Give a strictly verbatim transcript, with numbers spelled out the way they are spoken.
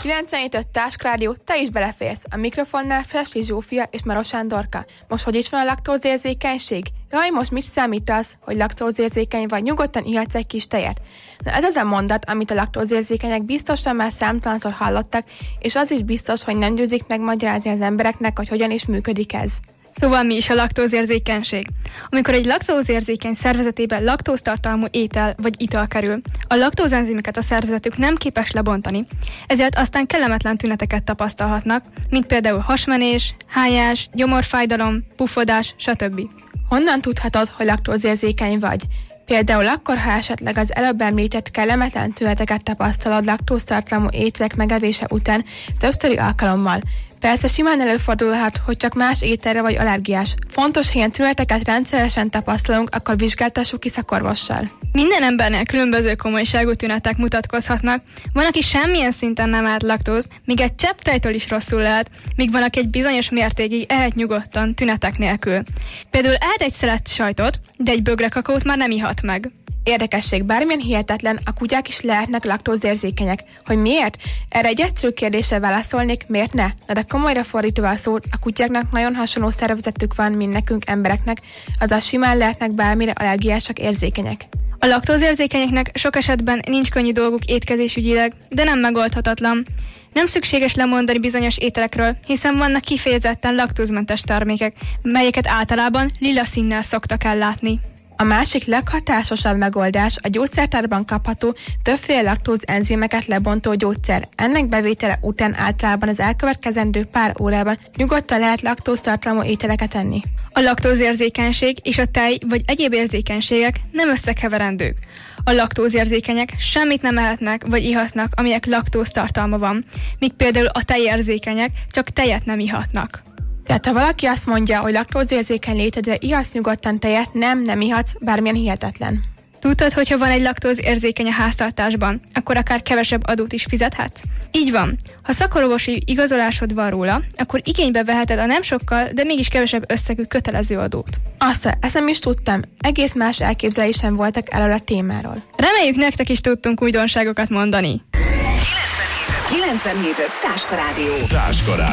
kilencvenhét öt Táskrádió, te is beleférsz. A mikrofonnál Fresli Zsófia és Maros Sándorka. Most hogy is van a laktózérzékenység? Jaj, most mit számítasz, hogy laktózérzékeny vagy, nyugodtan ihatsz egy kis tejet? Na ez az a mondat, amit a laktózérzékenyek biztosan már számtalanszor hallottak, és az is biztos, hogy nem győzik megmagyarázni az embereknek, hogy hogyan is működik ez. Szóval mi is a laktózérzékenység? Amikor egy laktózérzékeny szervezetében laktóztartalmú étel vagy ital kerül, a laktózenzimeket a szervezetük nem képes lebontani, ezért aztán kellemetlen tüneteket tapasztalhatnak, mint például hasmenés, hájás, gyomorfájdalom, puffodás, stb. Honnan tudhatod, hogy laktózérzékeny vagy? Például akkor, ha esetleg az előbb említett kellemetlen tüneteket tapasztalod laktóztartalmú ételek megevése után többszöri alkalommal. Persze simán előfordulhat, hogy csak más ételre vagy allergiás. Fontos, ha ilyen tüneteket rendszeresen tapasztalunk, akkor vizsgáltassuk ki szakorvossal. Minden embernél különböző komolyságú tünetek mutatkozhatnak. Van, aki semmilyen szinten nem ehet laktóz, míg egy csepp tejtől is rosszul lehet, míg van, aki egy bizonyos mértékig ehet nyugodtan, tünetek nélkül. Például ehet egy szelet sajtot, de egy bögre kakaót már nem ihat meg. Érdekesség, bármilyen hihetetlen, a kutyák is lehetnek laktózérzékenyek. Hogy miért? Erre egy egyszerű kérdéssel válaszolnék, miért ne? Na de komolyra fordítva a szót, a kutyáknak nagyon hasonló szervezetük van, mint nekünk embereknek, azaz simán lehetnek bármire allergiásak, érzékenyek. A laktózérzékenyeknek sok esetben nincs könnyű dolguk étkezésügyileg, de nem megoldhatatlan. Nem szükséges lemondani bizonyos ételekről, hiszen vannak kifejezetten laktózmentes termékek, melyeket általában lila színnel szoktak ellátni. A másik leghatásosabb megoldás a gyógyszertárban kapható többféle laktózenzimeket lebontó gyógyszer. Ennek bevétele után általában az elkövetkezendő pár órában nyugodtan lehet laktóztartalmú ételeket enni. A laktózérzékenység és a tej vagy egyéb érzékenységek nem összekeverendők. A laktózérzékenyek semmit nem ehetnek vagy ihatnak, aminek laktóztartalma van, míg például a tejérzékenyek csak tejet nem ihatnak. Tehát ha valaki azt mondja, hogy laktózérzékeny létedre ihatsz nyugodtan tejet, nem, nem ihatsz, bármilyen hihetetlen. Tudtad, hogyha van egy laktózérzékeny a háztartásban, akkor akár kevesebb adót is fizethetsz? Így van. Ha szakorvosi igazolásod van róla, akkor igénybe veheted a nem sokkal, de mégis kevesebb összegű kötelező adót. Azt, ezt nem is tudtam. Egész más elképzelésem voltak erről a témáról. Reméljük, nektek is tudtunk újdonságokat mondani. kilencvenhét öt Táska Rádió. Táska Rádió.